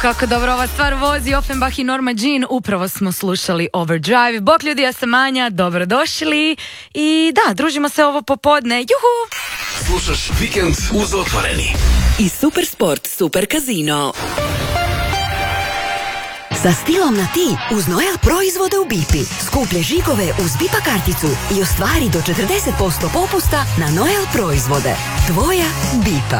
kako dobro ova stvar vozi. Offenbach i Norma Jean, upravo smo slušali Overdrive. Bok ljudi, ja sam Manja, dobrodošli. I da, družimo se ovo popodne. Juhu! Slušaš Vikend uz Otvoreni. I Supersport, Super Casino. Sa stilom na ti uz Noel proizvode u Bipi. Skuplje žigove uz Bipa karticu i ostvari do 40% popusta na Noel proizvode. Tvoja Bipa.